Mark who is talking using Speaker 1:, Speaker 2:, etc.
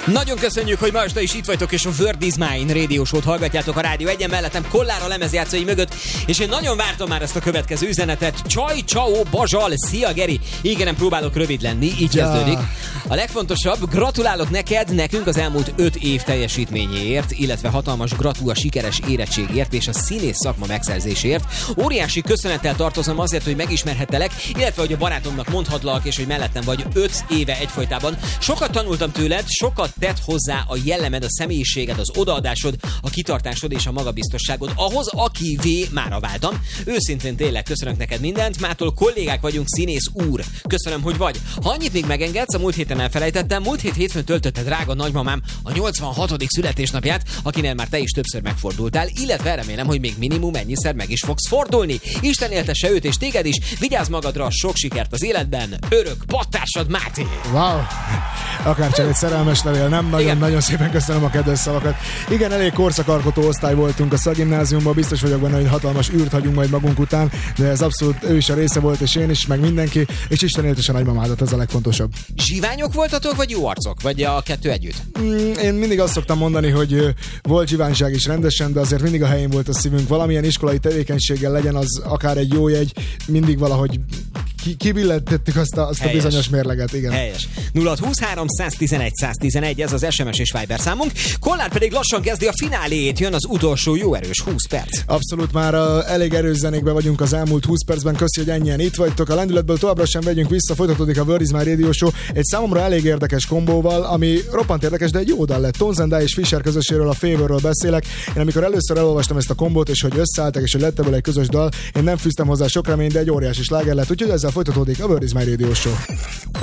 Speaker 1: Nagyon köszönjük, hogy ma este is itt vagytok, és a Word is Mine Radio Show-t hallgatjátok a Rádió Egyen, mellettem Kollár a lemezjátszói mögött, és én nagyon vártam már ezt a következő üzenetet. Csaj, ciao, Bazsal, szia Geri! Igen, nem próbálok rövid lenni, így kezdődik. A legfontosabb, gratulálok neked, nekünk az elmúlt 5 év teljesítményéért, illetve hatalmas gratú a sikeres érettségért és a színész szakma megszerzésért. Óriási köszönettel tartozom azért, hogy megismerhettelek, illetve hogy a barátomnak mondhatlak, és hogy mellettem vagy 5 éve egyfolytában. Sokat tanultam tőled, sokat tett hozzá a jellemed, a személyiséged, az odaadásod, a kitartásod és a magabiztosságod ahhoz, akivé mára váltam. Őszintén tényleg köszönök neked mindent, mától kollégák vagyunk, színész úr. Köszönöm, hogy vagy. Ha annyit még megengedsz, a múlt héten elfelejtettem, múlt hétfőn töltötte drága nagymamám a 86. születésnapját, akinél már te is többször megfordultál, illetve remélem, hogy még minimum ennyiszer meg is fogsz fordulni. Isten éltesse őt és téged is, vigyázz magadra, sok sikert az életben, örök pattársad Máté!
Speaker 2: Wow! Akárcsak egy szerelmes levél, nem? Nagyon szépen köszönöm a kedves szavakat. Igen, elég korszakalkotó osztály voltunk a szakgimnáziumban, biztos vagyok benne, hogy hatalmas űrt hagyunk majd magunk után, de ez abszolút ő is a része volt, és én is, meg mindenki, és Isten éltesse nagymamádat, ez a legfontosabb.
Speaker 1: Zsiványok voltatok, vagy jó arcok? Vagy a kettő együtt?
Speaker 2: Én mindig azt szoktam mondani, hogy volt zsiványság is rendesen, de azért mindig a helyén volt a szívünk. Valamilyen iskolai tevékenységgel legyen az akár egy jó jegy, mindig valahogy kibillentettük azt a bizonyos mérleget, igen.
Speaker 1: Helyes. 0623 111 111, ez az SMS és Viber számunk. Kollár pedig lassan kezdi a fináléjét, jön az utolsó jó erős 20 perc.
Speaker 2: Abszolút, már elég erős zenékben vagyunk az elmúlt 20 percben, köszi, hogy ennyien itt vagytok. A lendületből továbbra sem vegyünk vissza, folytatódik a Word is Mine Radio Show egy számomra elég érdekes kombóval, ami roppant érdekes, de egy jó dal lett. Tone Zendai és Fisher közösségről, a Favorről beszélek. Én amikor először elolvastam ezt a kombót, és hogy összeálltak, és hogy lett ebből egy közös dal, én nem fűztem hozzá sok reményt, de egy óriási sláger lett, úgyhogy ezzel folytatódik a Word is Mine Radio Show.